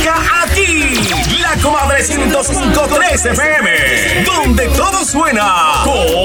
música aquí. La Comadre 105.3 FM, donde todo suena con